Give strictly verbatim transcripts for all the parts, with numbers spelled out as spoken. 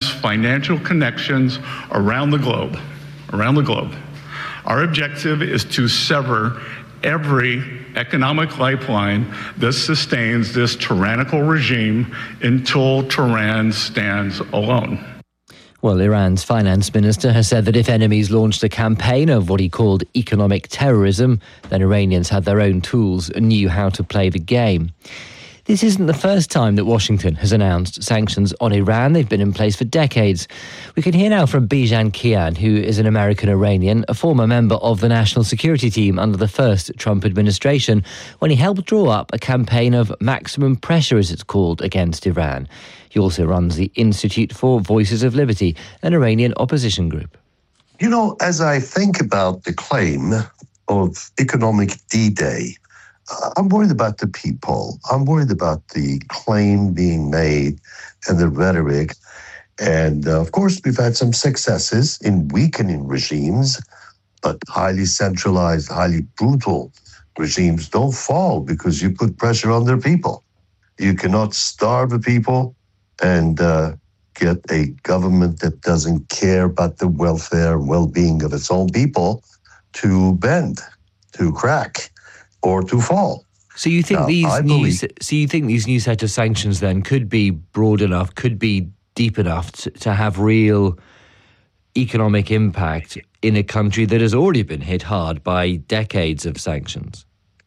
Iran's financial connections around the globe, around the globe. Our objective is to sever every economic lifeline that sustains this tyrannical regime until Tehran stands alone. Well, Iran's finance minister has said that if enemies launched a campaign of what he called economic terrorism, then Iranians had their own tools and knew how to play the game. This isn't the first time that Washington has announced sanctions on Iran. They've been in place for decades. We can hear now from Bijan Kian, who is an American-Iranian, a former member of the national security team under the first Trump administration, when he helped draw up a campaign of maximum pressure, as it's called, against Iran. He also runs the Institute for Voices of Liberty, an Iranian opposition group. You know, as I think about the claim of economic D-Day, I'm worried about the people. I'm worried about the claim being made and the rhetoric. And uh, of course, we've had some successes in weakening regimes, but highly centralized, highly brutal regimes don't fall because you put pressure on their people. You cannot starve the people and uh, get a government that doesn't care about the welfare and well-being of its own people to bend, to crack, or to fall. So you think now, these I new, believe, so you think these new set of sanctions then could be broad enough, could be deep enough to, to have real economic impact in a country that has already been hit hard by decades of sanctions?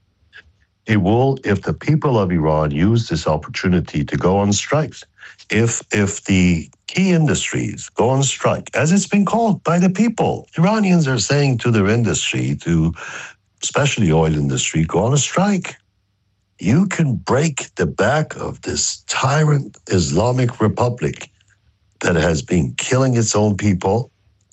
It will if the people of Iran use this opportunity to go on strikes. If if the key industries go on strike, as it's been called by the people, Iranians are saying to their industry, to especially oil industry, go on a strike. You can break the back of this tyrant Islamic Republic that has been killing its own people,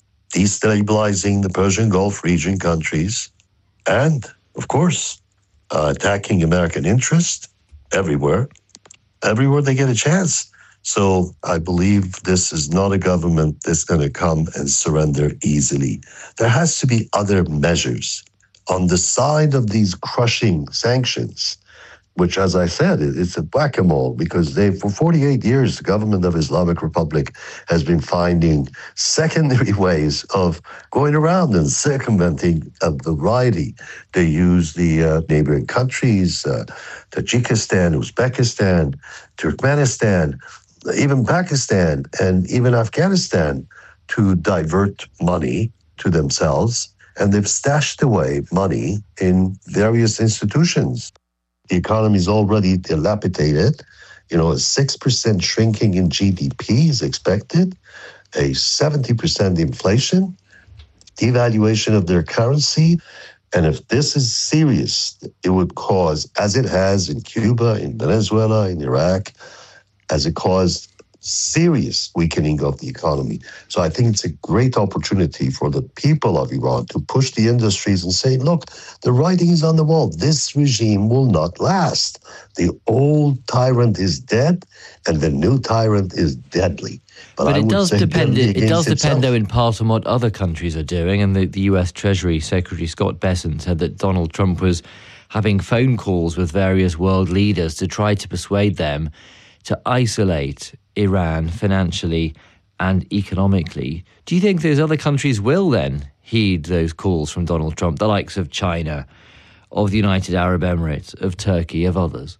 destabilizing the Persian Gulf region countries, and, of course, uh, attacking American interests everywhere, everywhere they get a chance. So I believe this is not a government that's going to come and surrender easily. There has to be other measures on the side of these crushing sanctions, which, as I said, it's a whack-a-mole because they, for forty-eight years, the government of Islamic Republic has been finding secondary ways of going around and circumventing a variety. They use the uh, neighboring countries, uh, Tajikistan, Uzbekistan, Turkmenistan, even Pakistan, and even Afghanistan to divert money to themselves. And they've stashed away money in various institutions. The economy is already dilapidated. You know, a six percent shrinking in G D P is expected, a seventy percent inflation, devaluation of their currency. And if this is serious, it would cause, as it has in Cuba, in Venezuela, in Iraq, as it caused serious weakening of the economy. So I think it's a great opportunity for the people of Iran to push the industries and say, look, the writing is on the wall. This regime will not last. The old tyrant is dead and the new tyrant is deadly. But, but I it would does say depend. It, it does itself. depend, though, in part on what other countries are doing. And the, the U S Treasury Secretary Scott Bessent said that Donald Trump was having phone calls with various world leaders to try to persuade them to isolate Iran financially and economically. Do you think those other countries will then heed those calls from Donald Trump, the likes of China, of the United Arab Emirates, of Turkey, of others?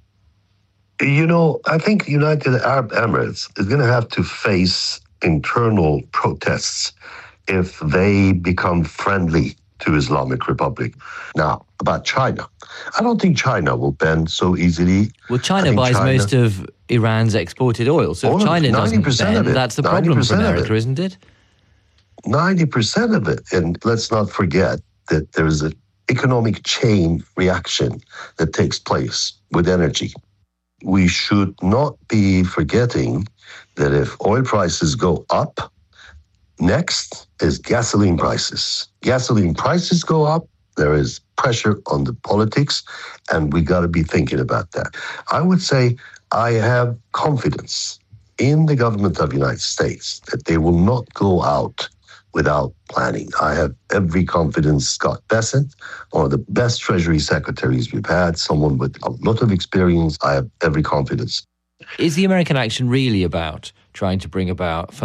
You know, I think United Arab Emirates is going to have to face internal protests if they become friendly to Islamic Republic. Now, about China, I don't think China will bend so easily. Well, China buys China, most of Iran's exported oil, so if China doesn't bend, that's the problem for America, isn't it? ninety percent of it. And let's not forget that there's an economic chain reaction that takes place with energy. We should not be forgetting that if oil prices go up, next is gasoline prices. Gasoline prices go up, there is pressure on the politics, and we got to be thinking about that. I would say I have confidence in the government of the United States that they will not go out without planning. I have every confidence. Scott Bessent, one of the best Treasury secretaries we've had, someone with a lot of experience, I have every confidence. Is the American action really about trying to bring about